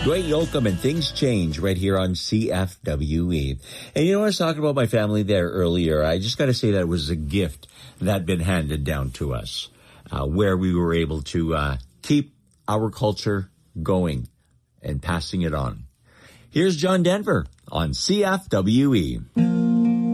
Dwayne Yoakam and Things Change right here on CFWE. And you know, I was talking about my family there earlier. I just got to say that it was a gift that had been handed down to us, where we were able to keep our culture going and passing it on. Here's John Denver on CFWE.